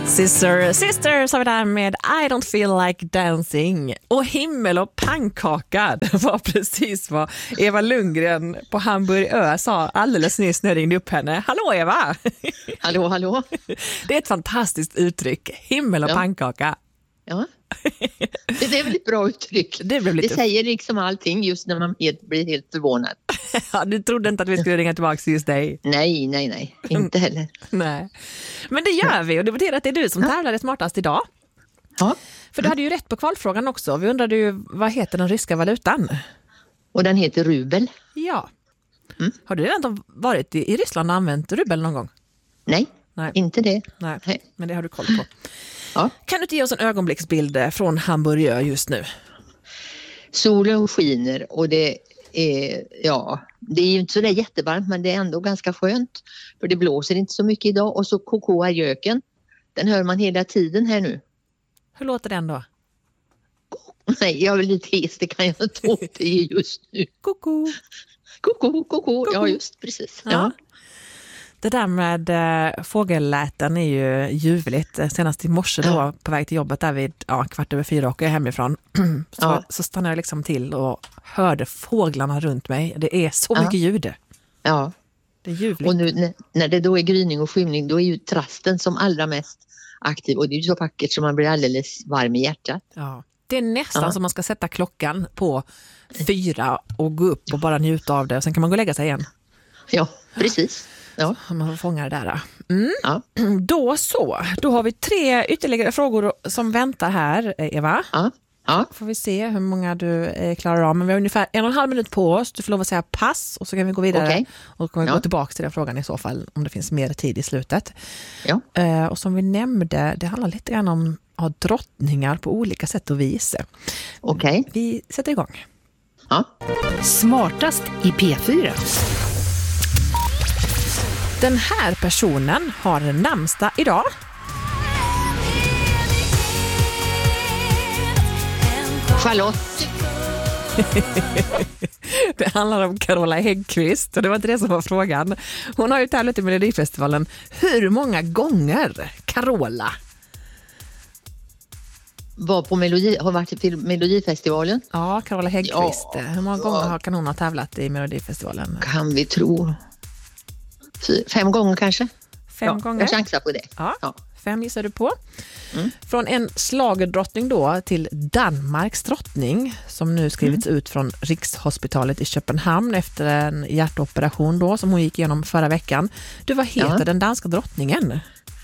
Sister sa vi där med I don't feel like dancing. Och himmel och pannkaka, det var precis vad Eva Lundgren på Hamburgö sa alldeles nyss när jag ringde upp henne. Hallå Eva! Hallå. Det är ett fantastiskt uttryck, himmel och pannkaka. Ja, det är väl ett bra uttryck. Det säger liksom allting just när man blir helt förvånad. Ja, du trodde inte att vi skulle ringa tillbaka till just dig? Nej, inte heller. Nej. Men det gör vi och det betyder att det är du som tävlade smartast idag. Ja. För du hade ju rätt på kvalfrågan också. Vi undrade ju, vad heter den ryska valutan? Och den heter rubel. Ja. Har du redan varit i Ryssland och använt rubel någon gång? Nej. Inte det. Nej, men det har du koll på. Ja. Kan du inte ge oss en ögonblicksbild från Hamburgö just nu? Solen skiner och det är ju inte så där jättevarmt, men det är ändå ganska skönt. För det blåser inte så mycket idag. Och så kokoajöken, den hör man hela tiden här nu. Hur låter den då? Nej, jag är lite hes, det kan jag inte återge just nu. Koko. Ja, just precis. Ja. Det där med fågelläten är ju ljuvligt. Senast i morse då på väg till jobbet där vid 4:15 åker jag hemifrån. Så stannade jag liksom till och hörde fåglarna runt mig. Det är så mycket ljud. Ja. Det är ljuvligt. Och nu när det då är gryning och skymning, då är ju trasten som allra mest aktiv. Och det är ju så vackert så man blir alldeles varm i hjärtat. Ja. Det är nästan som man ska sätta klockan på 4 och gå upp och bara njuta av det. Och sen kan man gå och lägga sig igen. Ja, precis. Ja. Man fångar det där. Då har vi 3 ytterligare frågor som väntar här, Eva. Ja. Får vi se hur många du klarar av. Men vi har ungefär 1,5 minut på oss. Du får lov att säga pass och så kan vi gå vidare. Okay. Och kommer gå tillbaka till den frågan i så fall om det finns mer tid i slutet. Ja. Och som vi nämnde, det handlar lite grann om drottningar på olika sätt och vis. Okej. Vi sätter igång. Ja. Smartast i P4. Den här personen har namnsdag idag. Charlotte. Det handlar om Carola Häggkvist och det var inte det som var frågan. Hon har ju tävlat i Melodifestivalen. Hur många gånger Carola? Har varit till Melodifestivalen? Ja, Carola Häggkvist. Hur många gånger kan hon ha tävlat i Melodifestivalen? Kan vi tro 5 gånger kanske? 5 gånger? Jag chansar på det. Ja. 5 gissar du på. Från en schlagerdrottning då till Danmarks drottning som nu skrivits ut från Rikshospitalet i Köpenhamn efter en hjärtoperation då som hon gick igenom förra veckan. Du, vad heter den danska drottningen?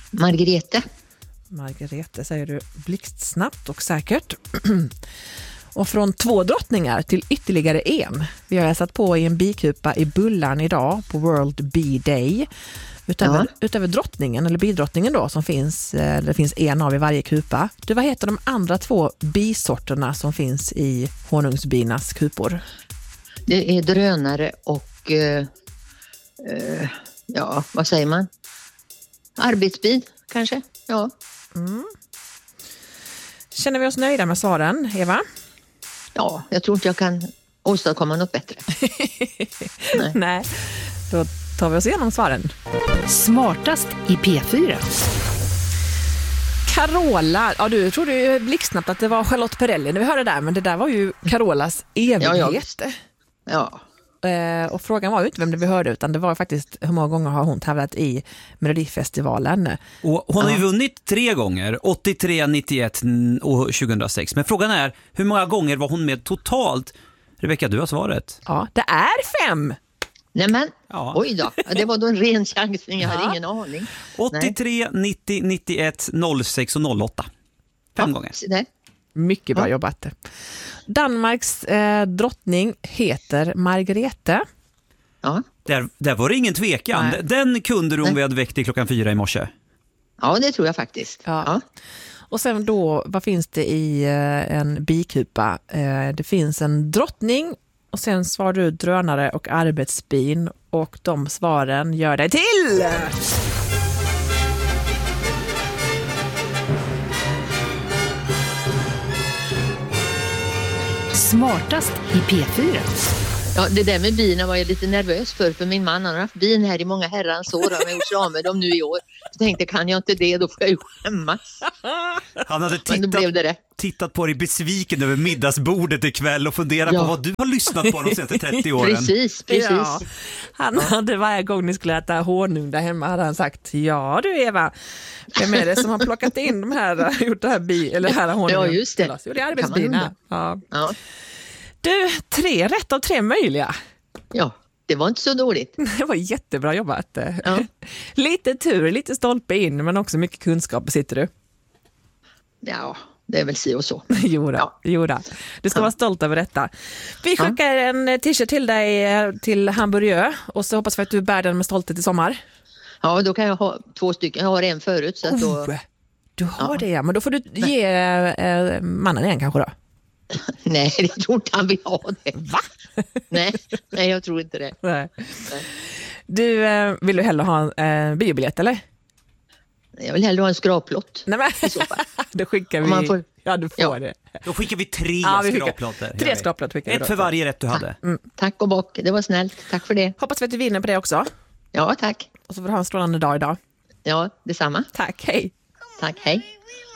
Margrethe säger du blixtsnabbt och säkert. Och från 2 drottningar till ytterligare en. Vi har satt på i en bikupa i Bullarn idag på World Bee Day. Utöver drottningen eller bidrottningen då som finns, det finns en av i varje kupa. Vad heter de andra 2 bisorterna som finns i honungsbinas kupor? Det är drönare och vad säger man? Arbetsbin kanske? Ja. Känner vi oss nöjda med svaren, Eva? Ja, jag tror inte jag kan åstadkomma något bättre. Nej, då tar vi oss igenom svaren. Smartast i P4. Carola, du trodde ju blixtsnabbt att det var Charlotte Perrelli när vi hörde det där, men det där var ju Carolas evighet. Ja. Och frågan var ju inte vem det vi hörde utan det var faktiskt hur många gånger har hon tävlat i Melodifestivalen. Och hon har ju vunnit 3 gånger, 83, 91 och 2006. Men frågan är, hur många gånger var hon med totalt? Rebecka, du har svaret. Ja, det är 5. Nämen, oj då. Det var då en ren chansning, jag hade ingen aning. 83, 90, 91, 06 och 08. 5 gånger. Det. Mycket bra jobbat. Danmarks drottning heter Margrethe. Ja. Där var det ingen tvekan. Nej. Den kunde du om vi hade väckt i 4:00 i morse. Ja, det tror jag faktiskt. Ja. Och sen då, vad finns det i en bikupa? Det finns en drottning och sen svarar du drönare och arbetsbin och de svaren gör dig till... Smartast i P4. Ja, det där med bina var jag lite nervös för min man han har haft bin här i många herrans år. Han har gjort sig av med dem nu i år. Så tänkte, kan jag inte det, då får jag ju skämmas. Han hade Men då blev det rätt. tittat på dig besviken över middagsbordet ikväll och funderat på vad du har lyssnat på de senaste 30 åren. Precis. Ja. Han hade varje gång ni skulle äta honung där hemma hade han sagt, ja du Eva, vem är det som har plockat in de här, gjort det här honungen? Ja, just det. Jo, det är arbetsbina. Ja. Ja. Du, 3 rätt av 3 möjliga. Ja, det var inte så dåligt. Det var jättebra jobbat. Ja. Lite tur, lite stolpe in, men också mycket kunskap sitter du. Ja, det är väl si och så. Jodå. Du ska vara stolt över detta. Vi skickar en t-shirt till dig till Hamburgö och så hoppas vi att du bär den med stolthet i sommar. Ja, då kan jag ha 2 stycken. Jag har en förut. Så att då... Du har det, men då får du ge mannen en kanske då. Nej, jag tror inte han vill ha det. Va? Nej, jag tror inte det. Nej. Du, vill du hellre ha en biobiljett eller? Jag vill hellre ha en skraplott. Nej, men i så fall. Då skickar vi... Man får... Ja, du får det. Då skickar vi 3 skraplotter. 3 skraplotter skickar vi. Ett för varje rätt du hade. Tack och bock, det var snällt. Tack för det. Hoppas vi att du vinner på det också. Ja, tack. Och så får du ha en strålande dag idag. Ja, detsamma. Tack, hej. Tack, hej.